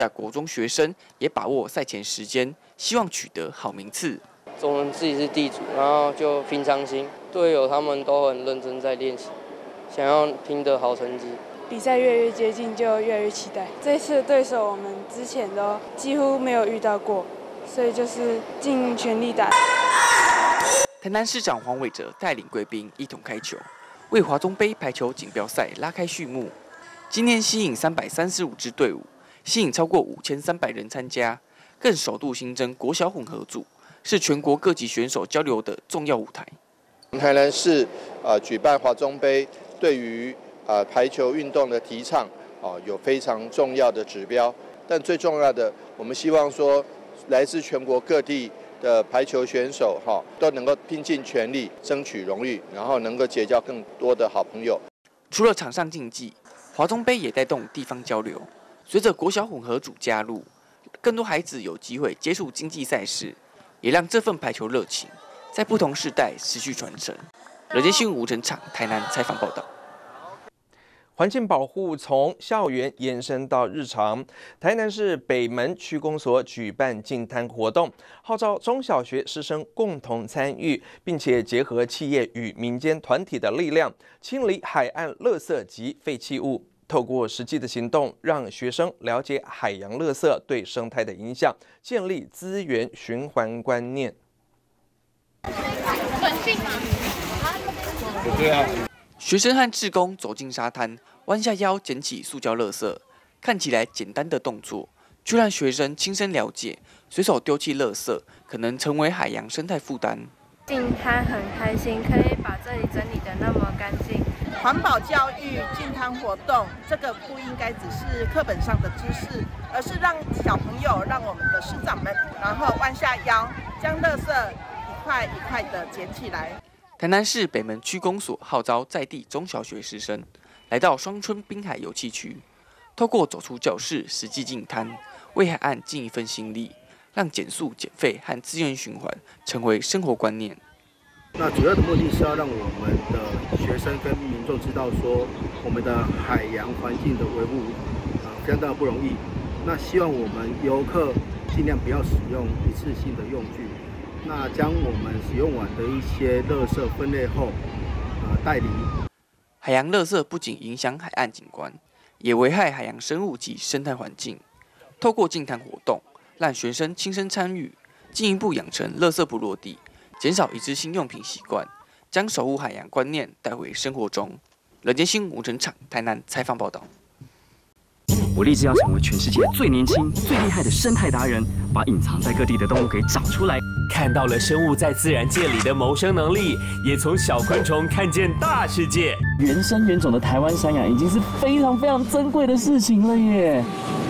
国中学生也把握赛前时间，希望取得好名次。 我们自己是地主，然后就平常心，队友他们都很认真在练习，想要拼得好成绩。 比赛越接近，就越期待。这次的对手我们之前都几乎没有遇到过，所以就是尽全力打。 台南市长黄伟哲带领贵宾一同开球，为华中杯排球锦标赛拉开序幕。今天吸引335支队伍，吸引超过5300人参加，更首度新增国小混合组，是全国各级选手交流的重要舞台。 台南市举办华中杯，对于排球运动的提倡有非常重要的指标，但最重要的，我们希望说，来自全国各地的排球选手都能够拼尽全力争取荣誉，然后能够结交更多的好朋友。 除了场上竞技，华中杯也带动地方交流。随着国小混合组加入，更多孩子有机会接触经济赛事，也让这份排球热情在不同世代持续传承。人间新闻吴成场台南采访报道。 环境保护从校园延伸到日常，台南市北门区公所举办净滩活动，号召中小学师生共同参与，并且结合企业与民间团体的力量，清理海岸垃圾及废弃物。透过实际的行动，让学生了解海洋垃圾对生态的影响，建立资源循环观念。 学生和志工走进沙滩，弯下腰捡起塑胶垃圾，看起来简单的动作，却让学生亲身了解，随手丢弃垃圾可能成为海洋生态负担。 净滩很开心，可以把这里整理得那么干净。 环保教育、净滩活动，这个不应该只是课本上的知识，而是让小朋友、让我们的师长们，然后弯下腰，将垃圾一块一块的捡起来。 台南市北门区公所号召在地中小学师生来到双春滨海游憩区，透过走出教室实际净滩，为海岸尽一份心力，让减速减废和资源循环成为生活观念。 那主要的目的是要让我们的学生跟民众知道说，我们的海洋环境的维护相当不容易。那希望我们游客尽量不要使用一次性的用具，那将我们使用完的一些垃圾分类后，带离。 海洋垃圾不仅影响海岸景观，也危害海洋生物及生态环境。透过净滩活动，让学生亲身参与，进一步养成垃圾不落地，减少一次性用品习惯，将守护海洋观念带回生活中。人间新闻吴成场台南采访报道。 我立志要成为全世界最年轻、最厉害的生态达人，把隐藏在各地的动物给找出来。 看到了生物在自然界里的谋生能力，也从小昆虫看见大世界。 原生原种的台湾山羊已经是非常非常珍贵的事情了耶。